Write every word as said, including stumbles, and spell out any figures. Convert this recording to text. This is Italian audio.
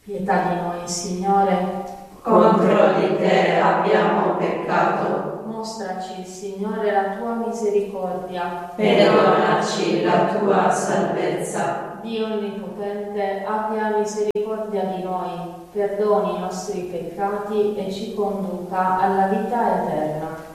Pietà di noi, Signore. Contro di te abbiamo peccato. Mostraci, Signore, la tua misericordia. Perdonaci la tua salvezza. Dio Onnipotente, abbia misericordia di noi, perdoni i nostri peccati e ci conduca alla vita eterna.